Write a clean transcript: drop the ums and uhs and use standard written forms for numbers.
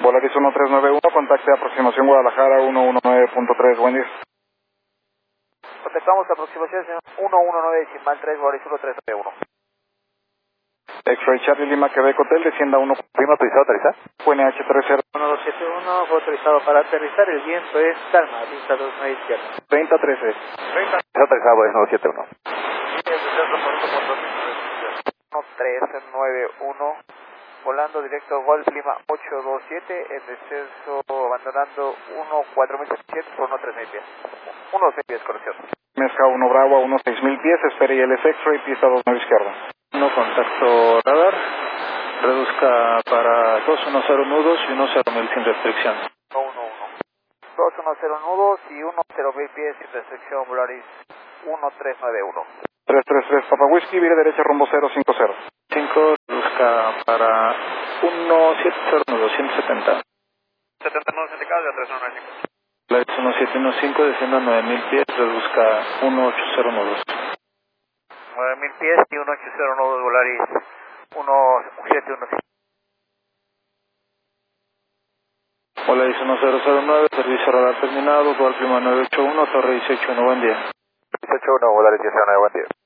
Volaris 1391, contacte aproximación Guadalajara 119.3, buen día. Contactamos aproximación 119 decimal 3, Volaris 1391. X-Ray Charlie Lima, Quebec Hotel, descienda 1. ¿Prima autorizado aterrizar? QNH30. 1271, fue autorizado para aterrizar, el viento es calma, pista 29 izquierda. 3013. 30. Autorizado, Volaris 971. 1391, volando directo Golf Lima 827, el descenso abandonando 14700 por 13.000 pies. 1.6 pies, corrección. Mezca 1 Bravo a 16000 pies, espere ILS X-Ray, pista 29 izquierda. No contacto radar, reduzca para 210 nudos y 10.000 sin restricción. 210 nudos y 10.000 pies sin restricción, Volaris 1391. 333 Papa Whisky, vire derecha rumbo 050. 5, reduzca para 170 nudos, 170. 70 nudos indicados de 3195. Volaris 1715, descienda 9.000 pies, reduzca 180 nudos. 9.000 pies y 180 nudos, Volaris 1715. Volaris 1009, servicio radar terminado, Golf Lima 981, Torre 181, buen día. 181, Volaris 19, buen día.